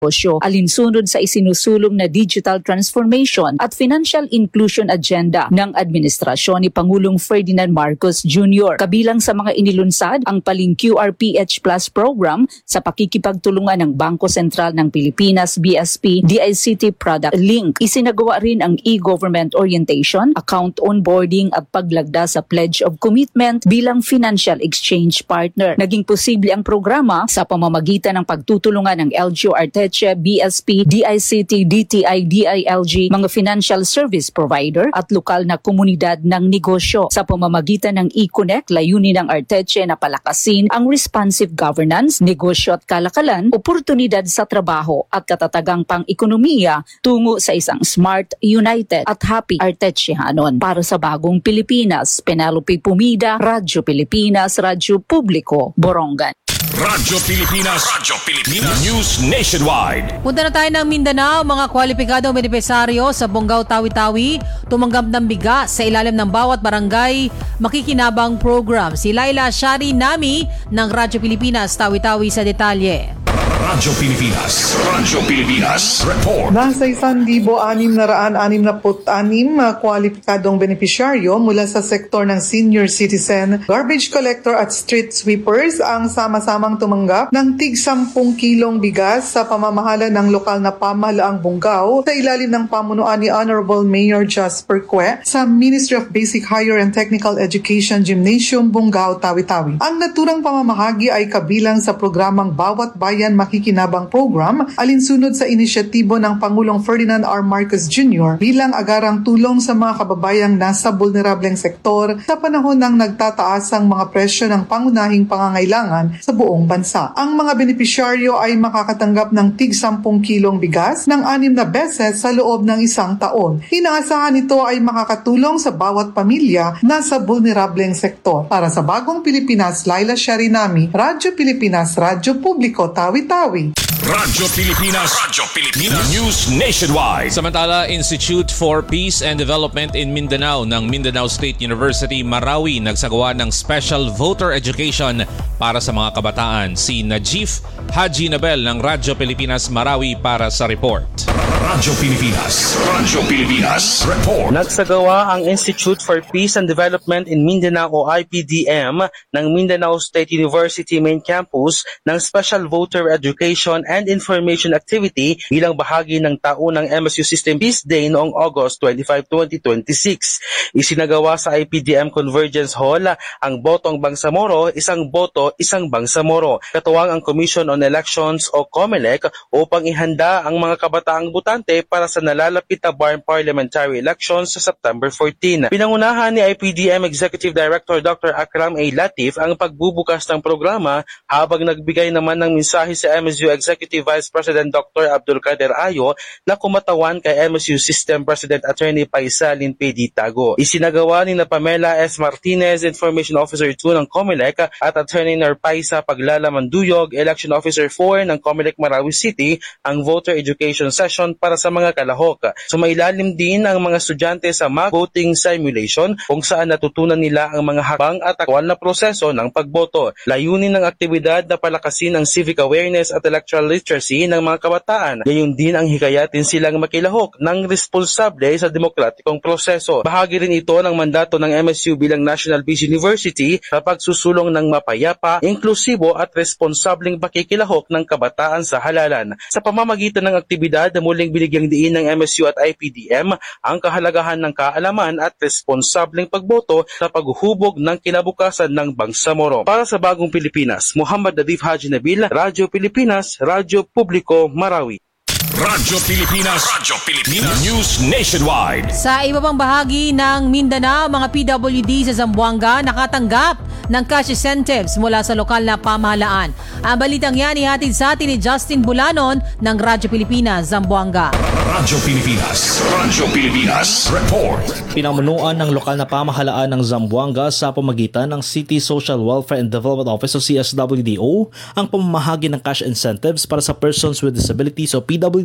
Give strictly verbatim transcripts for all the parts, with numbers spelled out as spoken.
negosyo, alinsunod sa isinusulong na digital transformation at financial inclusion agenda ng administrasyon ni Pangulong Ferdinand Marcos Junior Kabilang sa mga inilunsad ang Paling Q R P H Plus program sa pakikipagtulungan ng Bangko Sentral ng Pilipinas, B S P, D I C T Product Link. Isinagawa rin ang e-government orientation, account onboarding at paglagda sa Pledge of Commitment bilang financial exchange partner. Naging posible ang programa sa pamamagitan ng pagtutulungan ng L G U Arteche, B S P, D I C T, D T I, D I L G, mga financial service provider at lokal na komunidad ng negosyo. Sa pamamagitan ng e-Connect, layunin ng Arteche na palakasin ang responsive governance, negosyo at kalakalan, oportunidad sa trabaho at katatagang pang-ekonomiya tungo sa isang smart, united at happy Artechehanon. Para sa bagong Pilipinas, Penelope Pumida, Radyo Pilipinas, Radyo Publiko, Borongan. Radyo Pilipinas, Radyo Pilipinas, News Nationwide. Punta na tayo ng Mindanao, mga kwalipikadong benepisaryo sa Bonggao Tawi-Tawi tumanggap ng bigas sa ilalim ng bawat barangay makikinabang program. Si Laila Shari Nami ng Radyo Pilipinas Tawi-Tawi sa detalye. Radyo Pilipinas, Radyo Pilipinas, report. Nasa isang libo anim na raan anim na put-anim kwalipikadong benepisyaryo mula sa sektor ng senior citizen, garbage collector at street sweepers ang sama-samang tumanggap ng tig sampung kilong bigas sa pamamahala ng lokal na pamahalaang Bonggao sa ilalim ng pamunuan ni Honorable Mayor Jasper Cue sa Ministry of Basic Higher and Technical Education Gymnasium, Bonggao, Tawi-Tawi. Ang naturang pamamahagi ay kabilang sa programang Bawat Bayan Makikinabang Program, alinsunod sa inisyatibo ng Pangulong Ferdinand R. Marcos Junior bilang agarang tulong sa mga kababayang nasa vulnerableng sektor sa panahon ng nagtataasang mga presyo ng pangunahing pangangailangan sa buong bansa. Ang mga benepisyaryo ay makakatanggap ng tig sampung kilong bigas ng anim na beses sa loob ng isang taon. Inaasahan ito ay makakatulong sa bawat pamilya nasa vulnerableng sektor. Para sa Bagong Pilipinas, Laila Sharinami, Radyo Pilipinas, Radyo Publiko, Tawi-Tawi. Radyo Pilipinas, Radyo Pilipinas, News Nationwide. Samantala, Institute for Peace and Development in Mindanao ng Mindanao State University, Marawi nagsagawa ng special voter education para sa mga kabataan. Si Najif Haji Nabel ng Radyo Pilipinas, Marawi para sa report. Radyo Pilipinas, Radyo Pilipinas, report. Nagsagawa ang Institute for Peace and Development in Mindanao o I P D M ng Mindanao State University Main Campus ng Special Voter Education and Information Activity bilang bahagi ng taunang M S U System Peace Day noong August twenty-fifth, twenty twenty-six. Isinagawa sa I P D M Convergence Hall ang Botong Bangsamoro, isang boto, isang Bangsamoro. Katuwang ang Commission on Elections o COMELEC upang ihanda ang mga kabataang butante para sa nalalapit na Bar Parliamentary Elections sa September fourteenth. Pinangunahan ni I P D M Executive Director Doctor Akram A. Latif ang pagbubukas ng programa habang nagbigay naman ng mensahe sa M S U Executive Vice President Doctor Abdul Kader Ayo na kumatawan kay M S U System President Attorney Paisalin P. D. Tago. Isinagawa ni na Pamela S. Martinez, Information Officer two ng COMELEC at Attorney Narpaisa Paglalamanduyog, Election Officer four ng COMELEC Marawi City ang voter education session para sa mga kalahok. Sumailalim din ang mga estudyante sa mock voting simulation kung saan natutunan nila ang mga hakbang at aktwal na proseso ng pagboto. Layunin ng aktibidad na palakasin ang civic awareness at electoral literacy ng mga kabataan. Gayon din ang hikayatin silang makilahok ng responsable sa demokratikong proseso. Bahagi rin ito ng mandato ng M S U bilang National Peace University sa pagsusulong ng mapayapa, inklusibo at responsableng pakikilahok ng kabataan sa halalan. Sa pamamagitan ng aktibidad, muling binigyang diin ng M S U at I P D M ang kahalagahan ng kaalaman at responsableng pagboto sa paghuhubog ng kinabukasan ng Bangsamoro. Para sa Bagong Pilipinas, Muhammad Nadif Haji Nabil, Radyo Pilipinas, Radyo Publiko, Marawi. Radyo Pilipinas, Radyo Pilipinas, News Nationwide. Sa iba pang bahagi ng Mindanao, mga P W D sa Zamboanga nakatanggap ng cash incentives mula sa lokal na pamahalaan. Ang balitang yan ihatid sa atin ni Justin Bulanon ng Radyo Pilipinas, Zamboanga. Radyo Pilipinas, Radyo Pilipinas, report. Pinamunuan ng lokal na pamahalaan ng Zamboanga sa pamagitan ng City Social Welfare and Development Office o C S W D O ang pamamahagi ng cash incentives para sa persons with disabilities o P W D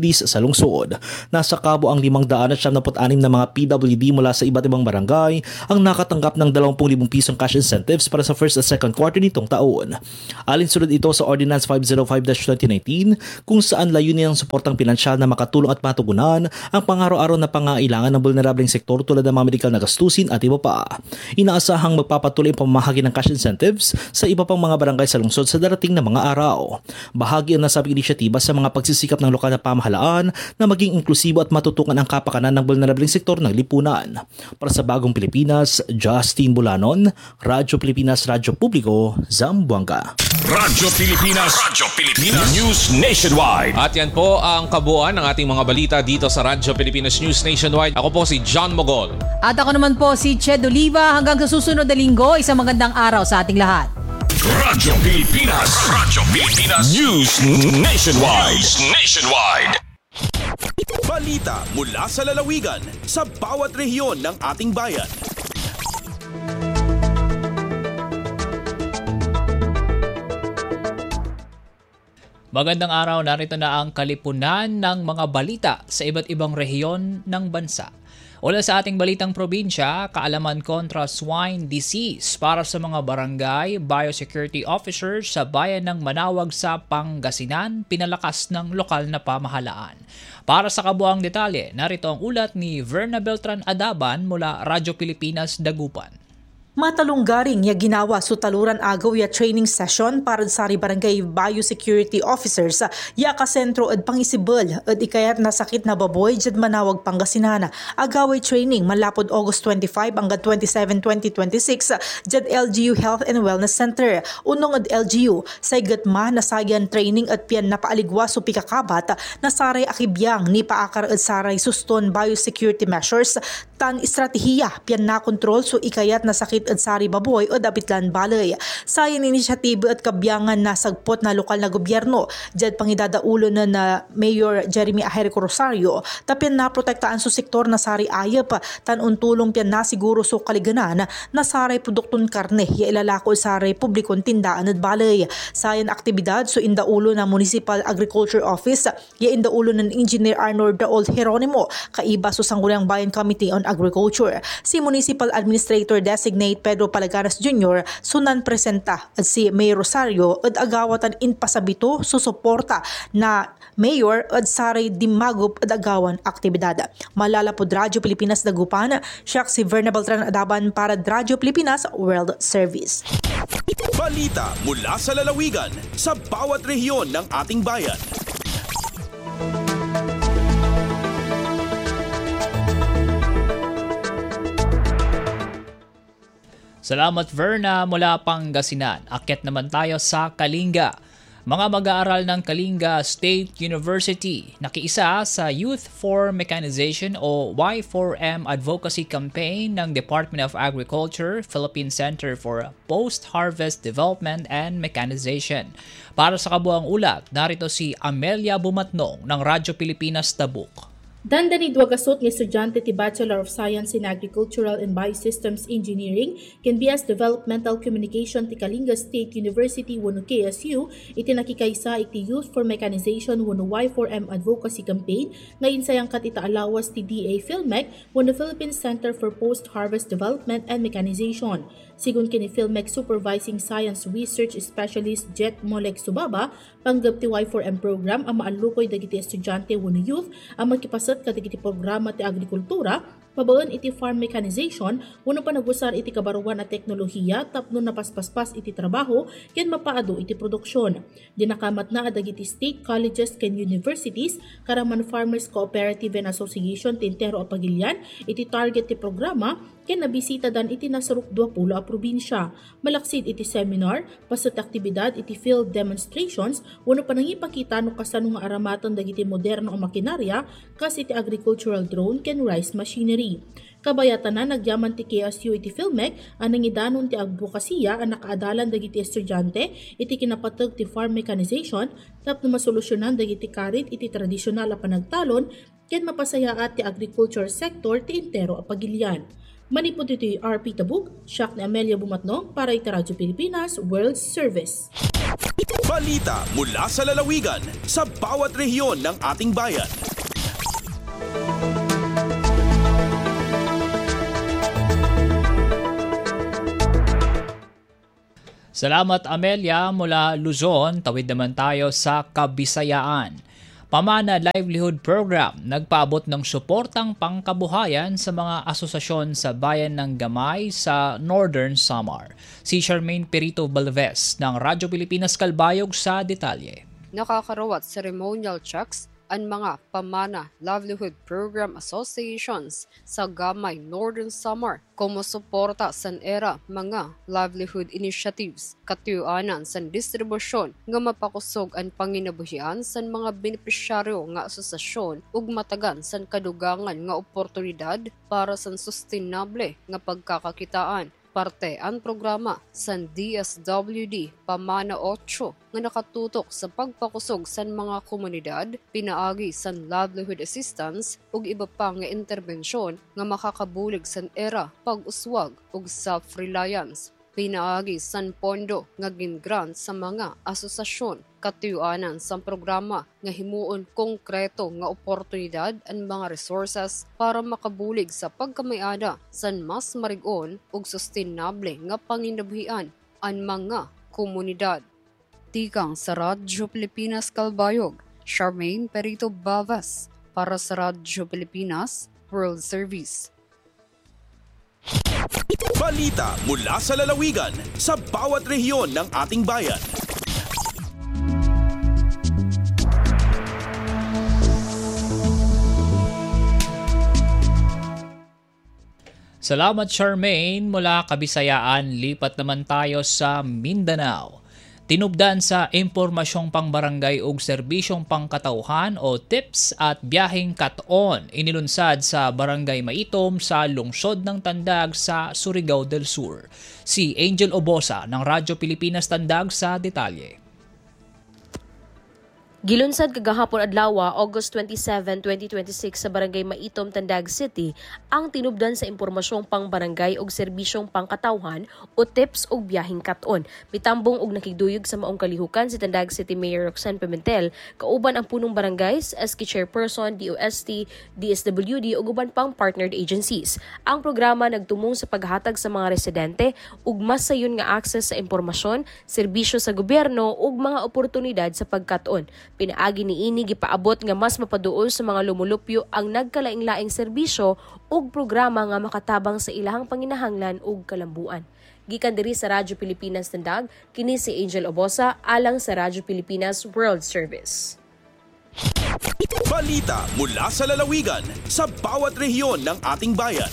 facilities sa lungsod. Nasa kabo ang limang daan at siyam na anim na mga P W D mula sa iba't ibang barangay ang nakatanggap ng dalawampu't libong pisong cash incentives para sa first at second quarter nitong taon. Alinsunod ito sa Ordinance five oh five dash twenty nineteen kung saan layunin ang suportang pinansyal na makatulong at matugunan ang pang-araw-araw na pangailangan ng vulnerableng sektor tulad ng mga medikal na gastusin at iba pa. Inaasahang magpapatuloy ang pamamahagi ng cash incentives sa iba pang mga barangay sa lungsod sa darating na mga araw. Bahagi ang nasabing inisyatiba sa mga pagsisikap ng lokal na pamahalaan na maging inklusibo at matutukan ang kapakanan ng vulnerableng sektor ng lipunan. Para sa Bagong Pilipinas, Justin Bulanon, Radyo Pilipinas, Radyo Publiko, Zamboanga. Radyo Pilipinas, Radyo Pilipinas News Nationwide. At yan po ang kabuuan ng ating mga balita dito sa Radyo Pilipinas News Nationwide. Ako po si John Mogol. At ako naman po si Ched Oliva. Hanggang sa susunod na linggo, isang magandang araw sa ating lahat. Radyo Pilipinas, Radyo Pilipinas News Nationwide. News Nationwide. Balita mula sa lalawigan sa bawat rehiyon ng ating bayan. Magandang araw, narito na ang kalipunan ng mga balita sa iba't ibang rehiyon ng bansa. Una sa ating balitang probinsya, kaalaman kontra swine disease para sa mga barangay biosecurity officers sa bayan ng Manawag sa Pangasinan, pinalakas ng lokal na pamahalaan. Para sa kabuang detalye, narito ang ulat ni Verna Beltran Adaban mula Radyo Pilipinas, Dagupan. Matalunggaring ya ginawa sa taluran agaw ya training session para sa barangay biosecurity officers ya kasentro at pangisibol at ikayat na sakit na baboy jad Manawag Pangasinan. Agaway training malapod August twenty-five hanggang twenty-seven, twenty twenty-six jad L G U Health and Wellness Center. Unong ad L G U say gatma na sayan training at pian napaaligwa so pikakabat na saray akibyang ni paakar at saray suston biosecurity measures tan estratehiya pian na kontrol so ikayat na sakit at sari baboy o dapitlan balay. Sayan inisyatibo at kabyangan na sagpot na lokal na gobyerno jad pangidadaulo na na Mayor Jeremy Aherico Rosario tapin na protektaan sa sektor na sari ayap tan untulong pian na siguro so kaliganan na saray produkton karne ya ilalako saray publikon tindaan at balay. Sayan aktibidad so indaulo na Municipal Agriculture Office ya indaulo ng Engineer Arnold Daol Jeronimo kaiba so Sangguniang Bayan Committee on Agriculture. Si Municipal Administrator Designate Pedro Palagaras Junior sunan presenta at si Mayor Rosario at agawatan in pasabito so suporta na Mayor at saray dimagop at agawan aktibidad. Malalapod Radyo Pilipinas Dagupan, siya si Verna Beltran Adaban para Radyo Pilipinas World Service. Balita mula sa lalawigan sa bawat rehiyon ng ating bayan. Salamat Verna mula Pangasinan. Akyat naman tayo sa Kalinga. Mga mag-aaral ng Kalinga State University nakiisa sa Youth for Mechanization o Y four M Advocacy Campaign ng Department of Agriculture, Philippine Center for Post-Harvest Development and Mechanization. Para sa kabuang ulat, narito si Amelia Bumatnong ng Radyo Pilipinas Tabuk. Dandani duwagasot ng estudyante ti Bachelor of Science in Agricultural and Biosystems Engineering can be as Developmental Communication ti Kalinga State University wano K S U iti nakikaysa iti Youth for Mechanization wano Y four M Advocacy Campaign ngayon sayang kat itaalawas ti D A Philmec wano Philippine Center for Post-Harvest Development and Mechanization. Sigun kini Philmec Supervising Science Research Specialist Jet Molek Subaba, panggap ti Y four M program ang maalukoy dagiti estudyante wano youth ang magkipasat kadagiti programa ti agrikultura, mabaon iti farm mechanization, wano pa nagusar iti kabaruan at teknolohiya tapno napaspaspas iti trabaho ken mapaado iti produksyon. Dinakamat na dagiti state colleges ken universities karaman Farmers Cooperative and Association ti entero a Pagilian iti target ti programa ken nabisita dan iti nasaruk dua-pulo a probinsya. Malaksid iti seminar, pasat aktibidad iti field demonstrations, wano pa nangipakita no kasano nga aramatan dagiti moderno o makinarya kas iti agricultural drone ken rice machinery. Kabayatan na nagyaman ti K S U iti Philmec ang nangidanon ti advokasya ang nakaadalan dagiti estudyante iti kinapatag ti farm mechanization tapno masolusyonan dagiti karit iti tradisyonal a panagtalon ken mapasayaat ti agriculture sector ti entero a Pagilian. Manipod iti R P Tabuk, siyak ni Amelia Bumatnong para iti Radyo Pilipinas World Service. Balita mula sa lalawigan sa bawat rehiyon ng ating bayan. Salamat Amelia mula Luzon. Tawid naman tayo sa Kabisayaan. Pamana Livelihood Program nagpaabot ng suportang pangkabuhayan sa mga asosasyon sa bayan ng Gamay sa Northern Samar. Si Charmaine Perito Balvez ng Radyo Pilipinas Kalbayog sa detalye. Nakakarawat ceremonial checks ang mga Pamana Livelihood Program Associations sa Gamay, Northern Samar kumusuporta sa era mga livelihood initiatives katiuanan sa distribusyon nga mapakusog ang panginabuhian sa mga benepisyaryo nga asosasyon ug matagan sa kadugangan nga oportunidad para sa sustainable nga pagkakakitaan. Parte ang programa sa D S W D Pamana eight nga nakatutok sa pagpakusog sa mga komunidad, pinaagi sa livelihood assistance ug iba pa nga interbensyon nga makakabulig sa era pag-uswag ug self-reliance. Pinaagi sa pondo nga gingrant sa mga asosasyon katiuanan sa programa nga himuon konkreto nga oportunidad ang mga resources para makabulig sa pagkamayada sa mas marig-on ug sustainable nga panginabuhian ang mga komunidad. Tikang sa Radyo Pilipinas Kalbayog, Charmaine Perito Balvez para sa Radyo Pilipinas World Service. Balita mula sa lalawigan sa bawat rehiyon ng ating bayan. Salamat Charmaine mula Kabisayaan. Lipat naman tayo sa Mindanao. Tinubdan sa impormasyong pangbarangay ug serbisyong pangkatauhan o tips at biyaheng kat-on inilunsad sa Barangay Maitom sa lungsod ng Tandag sa Surigao del Sur. Si Angel Obosa ng Radyo Pilipinas Tandag sa detalye. Gilunsad kagahapon adlaw, August twenty-seven, twenty twenty-six sa Barangay Maitom, Tandag City ang tinubdan sa impormasyong pangbarangay ug serbisyong pangkatawhan o tips ug biyaheng kat-on. Mitambong og nakigduyog sa maong kalihukan si Tandag City Mayor Roxanne Pimentel, kauban ang punong barangays, S K Chairperson, D O S T, D S W D ug uban pang partnered agencies. Ang programa nagtumong sa paghatag sa mga residente ug mas sayon nga access sa impormasyon, serbisyo sa gobyerno ug mga oportunidad sa pagkat-on. Pinaagi ni ini gipaabot nga mas mapaduol sa mga lumulupyo ang nagkalaing-laing serbisyo ug programa nga makatabang sa ilahang panginahanglan ug kalambuan. Gikan diri sa Radyo Pilipinas Tandag, kini si Angel Obosa alang sa Radyo Pilipinas World Service. Balita mula sa lalawigan sa bawat rehiyon ng ating bayan.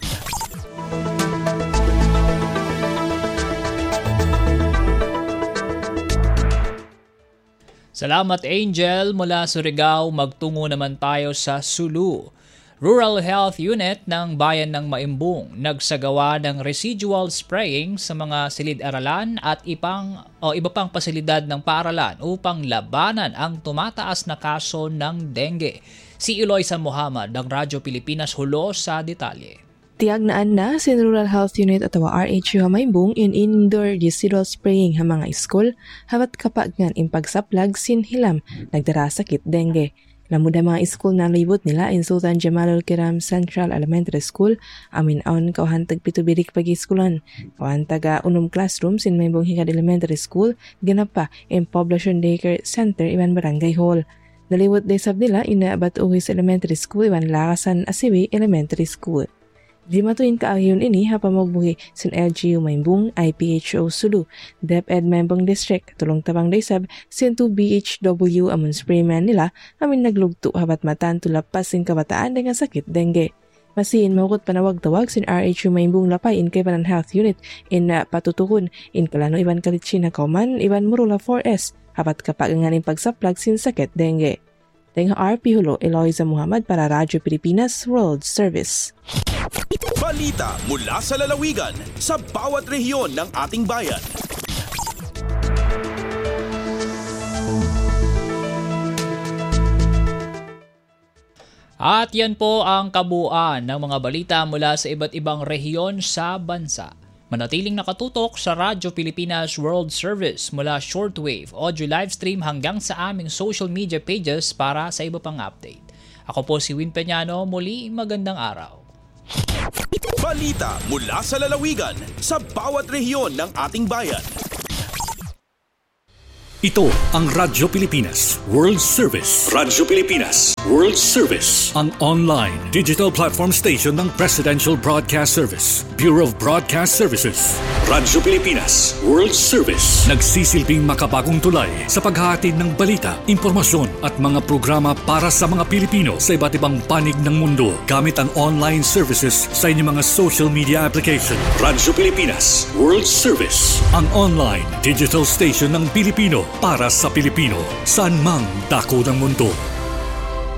Salamat Angel mula Surigao. Magtungo naman tayo sa Sulu. Rural Health Unit ng Bayan ng Maimbong nagsagawa ng residual spraying sa mga silid-aralan at ipang, o iba pang pasilidad ng paaralan upang labanan ang tumataas na kaso ng dengue. Si Eloisa Muhammad ng Radyo Pilipinas Hulo sa detalye. Tiagnaan na si Rural Health Unit at R H U Maimbong in indoor residual spraying ha mga school habat kapag ngan impagsaplag sin hilam nagdara sakit dengue. Namuda mga school na libot nila in Sultan Jamalul Kiram Central Elementary School amin aon kauhantag pitubirik pag-iskulan. Kauhantaga unum classroom sin Maimbong Higad Elementary School ganapa in Poblacion Daycare Center Iban Barangay Hall. Naliwot day sab nila ina Batuhis Elementary School Iban Lakasan Asiwi Elementary School. Di matuin kaayon ini hapamagbuhi sin L G U Maimbong, I P H O Sulu, DepEd Maimbong District, tulong tabang daysab, sin two B H W amon sprayman nila, amin naglugto habat matan tulapas sin kabataan dengan sakit dengue. Masiin mawakot panawag-tawag sin R H U Maimbong lapay in kay Panan Health Unit in uh, patutukon in kalano iban kalitsin na kauman iban murula four S habat kapaganganing pagsaplag sin sakit dengue. Tengah R P Hulo, Eloisa Muhammad para Radyo Pilipinas World Service. Balita mula sa lalawigan sa bawat rehiyon ng ating bayan. At yan po ang kabuuan ng mga balita mula sa iba't ibang rehiyon sa bansa. Manatiling nakatutok sa Radyo Pilipinas World Service mula shortwave, audio livestream hanggang sa aming social media pages para sa iba pang update. Ako po si Win Peñano, muli magandang araw. Balita mula sa lalawigan sa bawat rehiyon ng ating bayan. Ito ang Radyo Pilipinas World Service. Radyo Pilipinas World Service. Ang online digital platform station ng Presidential Broadcast Service, Bureau of Broadcast Services. Radyo Pilipinas World Service. Nagsisilbing makabagong tulay sa paghahatid ng balita, impormasyon at mga programa para sa mga Pilipino sa iba't ibang panig ng mundo gamit ang online services sa inyong mga social media application. Radyo Pilipinas World Service. Ang online digital station ng Pilipino para sa Pilipino, saan mang dako ng mundo.